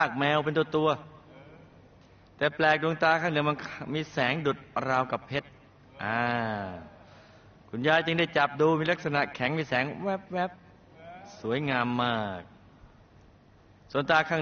ากแมวเป็นตัวแต่แปลกดวงตาข้างเหนือมันมีแสงดุจราวกับเพชรคุณยายจึงได้จับดูมีลักษณะแข็งมีแสงแวบๆสวยงามมากส่วนตาข้าง